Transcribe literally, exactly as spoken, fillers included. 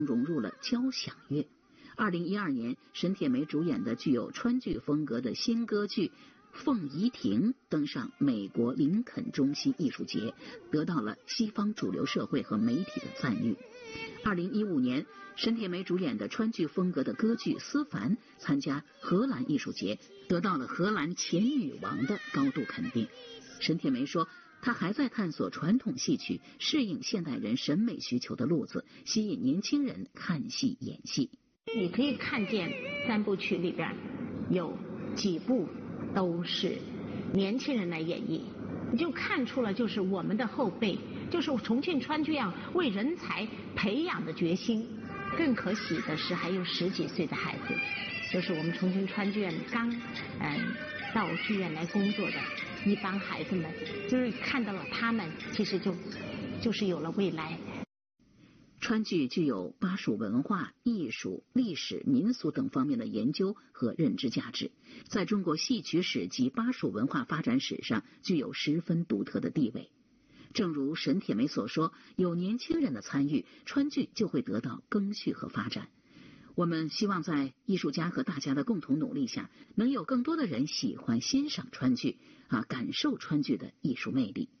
融入了交响乐。二零一二年，沈铁梅主演的具有川剧风格的新歌剧《凤仪亭》登上美国林肯中心艺术节，得到了西方主流社会和媒体的赞誉。二零一五年，沈铁梅主演的川剧风格的歌剧《思凡》参加荷兰艺术节，得到了荷兰前女王的高度肯定。沈铁梅说，她还在探索传统戏曲适应现代人审美需求的路子，吸引年轻人看戏演戏。 你可以看见三部曲里边有几部都是年轻人来演绎，你就看出了就是我们的后辈，就是重庆川剧院为人才培养的决心。更可喜的是还有十几岁的孩子，就是我们重庆川剧院刚嗯到剧院来工作的一帮孩子们，就是看到了他们其实就就是有了未来。 川剧具有巴蜀文化、艺术、历史、民俗等方面的研究和认知价值，在中国戏曲史及巴蜀文化发展史上具有十分独特的地位。正如沈铁梅所说，有年轻人的参与，川剧就会得到更续和发展。我们希望在艺术家和大家的共同努力下，能有更多的人喜欢欣赏川剧，啊，感受川剧的艺术魅力。